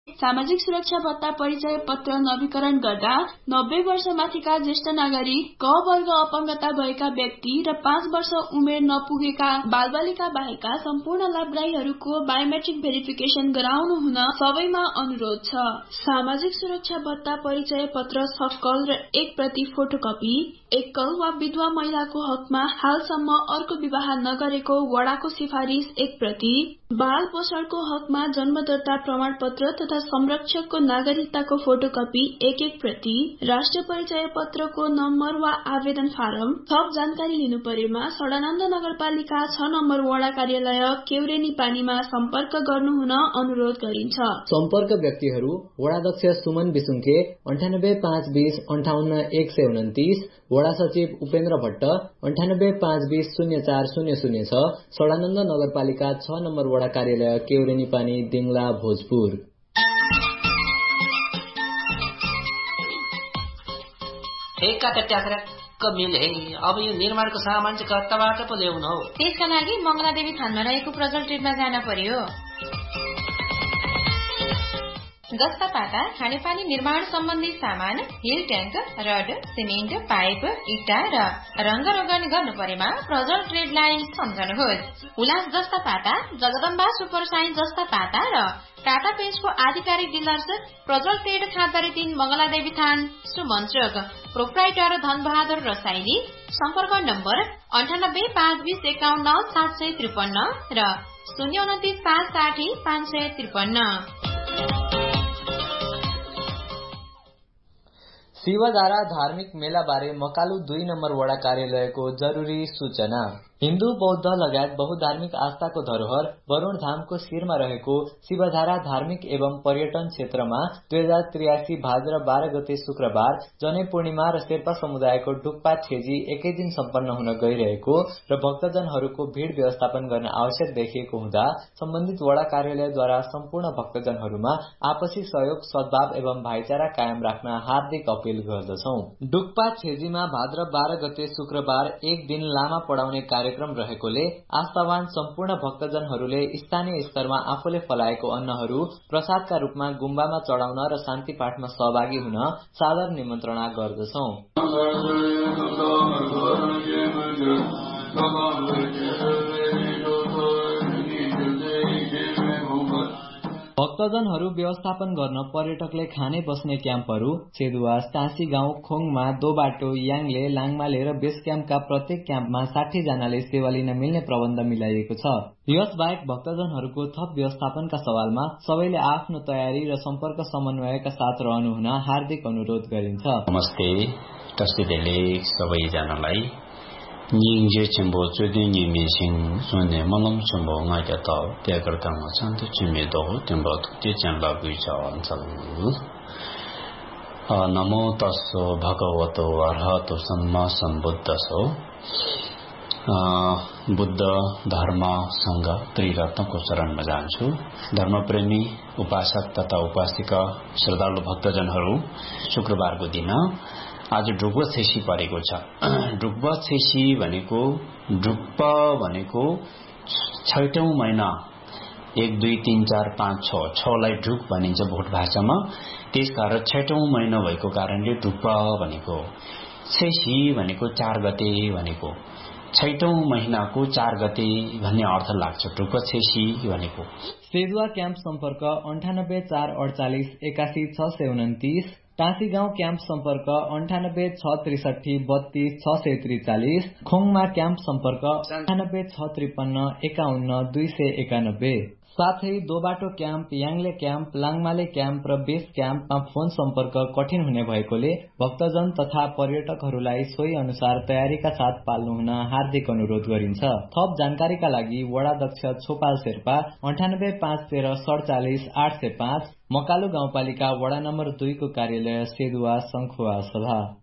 सामाजिक सुरक्षा भत्ता परिचय पत्र नवीकरण गर्दा 90 वर्ष माथिका ज्येष्ठ नागरिक, क वर्ग अपंगता भएका व्यक्ति र 5 वर्ष उमेर नपुगेका बालबालिका बाहेकका सम्पूर्ण लाभग्राहीहरूको बायोमेट्रिक भेरिफिकेसन गराउनु हुन सबैमा अनुरोध छ। सामाजिक सुरक्षा भत्ता परिचय पत्र सफल र 1 प्रति फोटोकपी, एकल वा विधवा महिलाको हकमा हालसम्म अर्को विवाह नगरेको वडाको सिफारिस 1 प्रति, बाल पोषणको हकमा जन्मदत्ता प्रमाण पत्र तथा संरक्षकको नागरिकताको फोटोकपी 1 प्रति, राष्ट्रिय परिचय पत्रको नम्बर वा आवेदन फारम। थप जानकारी लिनु परेमा सडानन्द नगरपालिका 6 नम्बर वडा कार्यालय केउरेनी पानीमा सम्पर्क गर्नु हुन अनुरोध गरिन्छ। सम्पर्क व्यक्तिहरू वडाध्यक्ष सुमन बिसुङके 98520 58129, वडा सचिव उपेन्द्र भट्ट 98520 040006, सडानन्द नगरपालिका 6 नम्बर वडा कार्यालय केउरेनी पानी दिङला भोजपुर। मिले अब यो निर्माणको सामान चाहिँ कताबाट पो ल्याउनु हो? त्यसका लागि मंगलादेवी थानमा रहेको प्रजल ट्रेडमा जान पर्यो। गस्ता पाता, खानेपानी निर्माण सम्बन्धी सामान, hill tank, rod, cement, pipe, इट्टा र रंगरोगन गर्नु परेमा प्रजल ट्रेड लाइन सम्झनुहोस्। उल्लास जस्ता पाता, जगदम्बा सुपर साइन जस्ता पाता र टाटा पेन्टको आधिकारिक डिलर्स प्रजल ट्रेड खाँदरी 3 मंगलादेवी थान सुमन्त्रक, प्रोप्राइटर धनबहादुर रसाइली। सम्पर्क नम्बर 985251 र 029 560 553। शिवधारा धार्मिक मेला बारे मकालु 2 नम्बर वडा कार्यालयको जरुरी सूचना। हिन्दू बौद्ध लगायत बहुधार्मिक आस्थाको धरोहर वरुण धामको शिरमा रहेको शिवधारा धार्मिक एवं पर्यटन क्षेत्रमा 2083 भाद्र 12 गते शुक्रबार जनै पूर्णिमा र शेर्पा समुदायको डुक्पा छेजी एकै दिन सम्पन्न हुन गइरहेको र भक्तजनहरूको भीड़ व्यवस्थापन गर्न आवश्यक देखिएको हुँदा सम्बन्धित वडा कार्यालयद्वारा सम्पूर्ण भक्तजनहरूमा आपसी सहयोग, सद्भाव एवं भाइचारा कायम राख्न हार्दिक अपील गर्दछौं। डुक्पा छेजीमा भाद्र 12 गते शुक्रबार एक दिन लामा पढाउने कार्यक्रम रहेकोले आस्थावान सम्पूर्ण भक्तजनहरूले स्थानीय स्तरमा आफूले फलाएको अन्नहरू प्रसादका रूपमा गुम्बामा चढाउन र शान्ति पाठमा सहभागी हुन सादर निमन्त्रणा गर्दछौं। भक्तजनहरू व्यवस्थापन गर्न पर्यटकले खाने बस्ने क्याम्पहरू छेदुवास, टाँसी गाउँ, खोङमा, दोबाटो, याङले, लाङमाले र बेस क्याम्पका प्रत्येक क्याम्पमा 60 जनाले सेवा लिन मिल्ने प्रबन्ध मिलाइएको छ। यस बाहेक भक्तजनहरूको थप व्यवस्थापनका सवालमा सबैले आफ्नो तयारी र सम्पर्क समन्वयका साथ रहनुहुन हार्दिक अनुरोध गरिन्छ। नमस्ते, तस्दिले सबैजनालाई निङजे चम्बो जुदि निमिसिङ सुने मलम चम्बो ngaja ta teakarta ma santu chime do tembo te chamba buicha ansal namo tasso bhagavato arhato samma sambuddhaso Buddha धर्म संघ त्रिरत्नको चरणमा जान्छु। धर्मप्रेमी उपासक तथा उपासिका श्रद्धालु भक्तजनहरू, शुक्रबारको दिन आज ढुक्व छेसी परेको छ। ढुक्व छेसी भनेको छैटौं महिना 1 2 3 4 5 6 लाई ढुक भनिन्छ भोट भाषामा। त्यसकारण छैटौं महिना भएको कारणले ढुक्व भनेको। छेसी भनेको 4 गते भनेको। छैटौं महिनाको 4 गते भन्ने अर्थ लाग्छ ढुक्व छेसी भनेको। सेदुवा क्याम्प सम्पर्क 98 448 81 629, टाँसी गाउँ क्याम्प सम्पर्क 98 663 32 643, खोङमा क्याम्प सम्पर्क 98 653 51 291। साथै दोबाटो क्याम्प, याङले क्याम्प, लाङमाले क्याम्प र बेस क्याम्पमा फोन सम्पर्क कठिन हुने भएकोले भक्तजन तथा पर्यटकहरूलाई सोही अनुसार तयारीका साथ पाल्नु हुन हार्दिक अनुरोध गरिन्छ। थप जानकारीका लागि वडाध्यक्ष छोपाल शेर्पा 98 513 47 805, मकालु गाउँपालिका वडा नम्बर 2 को कार्यालय सेदुवा संखुवा सभा।